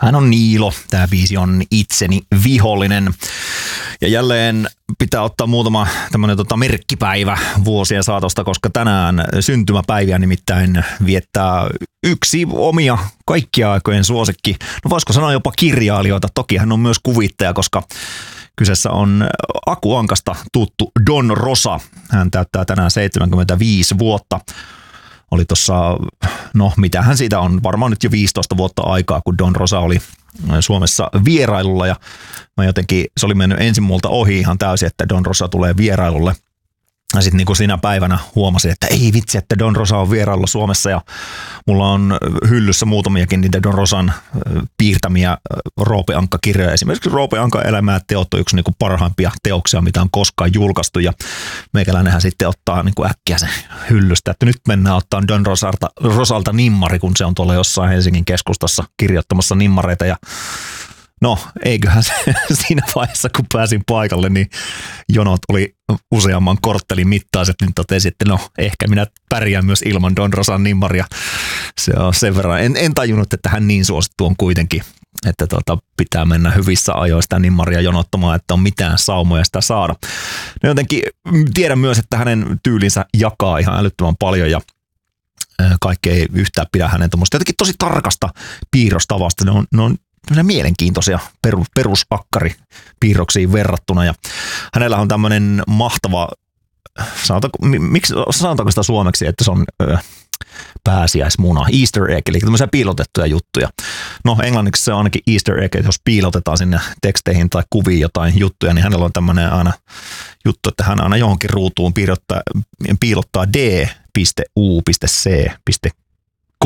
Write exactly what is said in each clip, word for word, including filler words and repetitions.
Hän on Niilo, tämä biisi on Itseni vihollinen. Ja jälleen pitää ottaa muutama tämmöinen tota merkkipäivä vuosien saatosta, koska tänään syntymäpäiviä nimittäin viettää yksi omia kaikkia aikojen suosikki. No voisiko sanoa jopa kirjailijoita, toki hän on myös kuvittaja, koska kyseessä on Aku Ankasta tuttu Don Rosa. Hän täyttää tänään seitsemänkymmentäviisi vuotta. Oli tuossa, no mitähän siitä on, varmaan nyt jo viisitoista vuotta aikaa, kun Don Rosa oli Suomessa vierailulla ja mä jotenkin, se oli mennyt ensin multa ohi ihan täysin, että Don Rosa tulee vierailulle. Ja sitten niin kuin sinä päivänä huomasin, että ei vitsi, että Don Rosa on vierailulla Suomessa ja mulla on hyllyssä muutamiakin niitä Don Rosan piirtämiä Roope Ankka-kirjoja. Esimerkiksi Roope Ankan Elämää teot on yksi niin kuin parhaimpia teoksia, mitä on koskaan julkaistu ja meikäläinenhän sitten ottaa niin kuin äkkiä sen hyllystä, että nyt mennään ottaa Don Rosalta, Rosalta nimmari, kun se on tuolla jossain Helsingin keskustassa kirjoittamassa nimmareita ja no, eiköhän se siinä vaiheessa, kun pääsin paikalle, niin jonot oli useamman korttelin mittaiset, niin totesin, että no, ehkä minä pärjään myös ilman Don Rosan nimmaria. Se on sen verran. En, en tajunnut, että hän niin suosittu on kuitenkin, että tota, pitää mennä hyvissä ajoin sitä nimmaria jonottamaan, että on mitään saumoja sitä saada. No jotenkin tiedän myös, että hänen tyylinsä jakaa ihan älyttömän paljon ja kaikki ei yhtään pidä hänen tuommoista jotenkin tosi tarkasta piirrostavasta. Ne on, ne on mielenkiintoisia perus, perusakkaripiirroksiin verrattuna ja hänellä on tämmöinen mahtava, sanotaanko, miksi, sanotaanko sitä suomeksi, että se on ö, pääsiäismuna, Easter egg, eli tämmöisiä piilotettuja juttuja. No englanniksi se on ainakin Easter egg, että jos piilotetaan sinne teksteihin tai kuviin jotain juttuja, niin hänellä on tämmöinen aina juttu, että hän aina johonkin ruutuun piilottaa, piilottaa d piste u piste c piste k.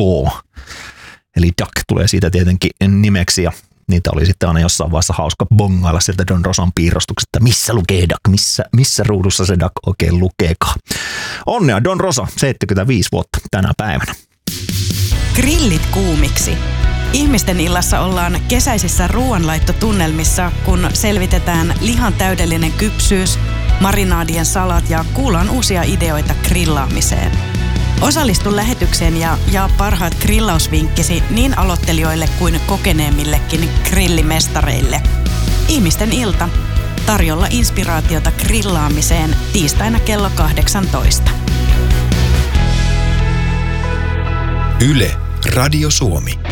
Eli Duck tulee siitä tietenkin nimeksi ja niitä oli sitten aina jossain vaiheessa hauska bongailla sieltä Don Rosan piirustuksesta, missä lukee Duck, missä, missä ruudussa se Duck oikein lukeekaan. Onnea Don Rosa, seitsemänkymmentäviisi vuotta tänä päivänä. Grillit kuumiksi. Ihmisten illassa ollaan kesäisissä ruoanlaittotunnelmissa, kun selvitetään lihan täydellinen kypsyys, marinaadien salat ja kuullaan uusia ideoita grillaamiseen. Osallistu lähetykseen ja jaa parhaat grillausvinkkisi niin aloittelijoille kuin kokeneemmillekin grillimestareille. Ihmisten ilta. Tarjolla inspiraatiota grillaamiseen tiistaina kello kahdeksantoista. Yle, Radio Suomi.